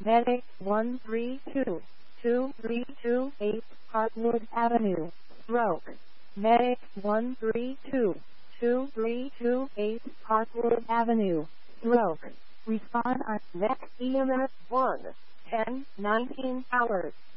Medic 132-2328 Heartwood Avenue, stroke. Medic 132-2328 Heartwood Avenue, stroke. Respond on next EMS 1, 10, 19 hours.